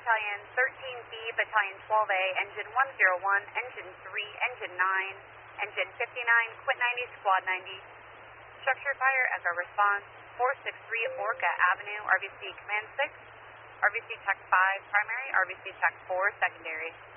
Battalion 13B, Battalion 12A, Engine 101, Engine 3, Engine 9, Engine 59, Quit 90, Squad 90. Structure fire, Echo response, 463 Orca Avenue, RVC Command 6, RVC Tech 5 primary, RVC Tech 4 secondary.